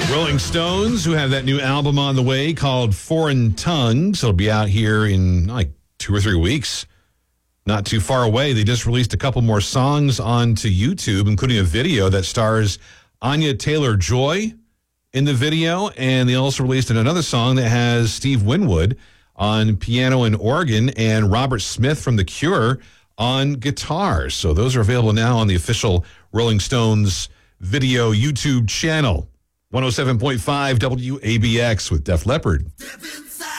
Rolling Stones, who have that new album on the way called Foreign Tongues. It'll be out here in like 2 or 3 weeks. Not too far away. They just released a couple more songs onto YouTube, including a video that stars Anya Taylor-Joy in the video. And they also released another song that has Steve Winwood on piano and organ and Robert Smith from The Cure on guitar. So those are available now on the official Rolling Stones video YouTube channel. 107.5 WABX with Def Leppard.